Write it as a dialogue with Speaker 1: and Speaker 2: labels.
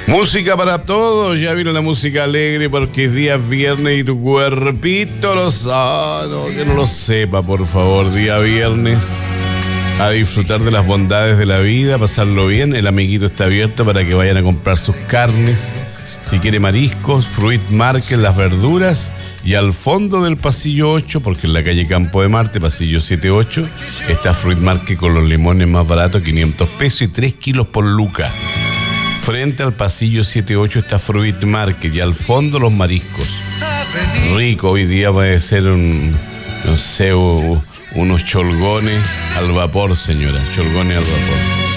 Speaker 1: Música para todos, ya vino la música alegre porque es día viernes y tu cuerpito lo sabe. No, que no lo sepa, por favor, día viernes. A disfrutar de las bondades de la vida, pasarlo bien. El amiguito está abierto para que vayan a comprar sus carnes. Si quiere mariscos, Fruit Market, las verduras. Y al fondo del pasillo 8, porque en la calle Campo de Marte, pasillo 7-8, está Fruit Market con los limones más baratos, 500 pesos y 3 kilos por luca. Frente al pasillo 7-8 está Fruit Market y al fondo los mariscos. Rico, hoy día puede ser unos cholgones al vapor, señora. Cholgones al vapor.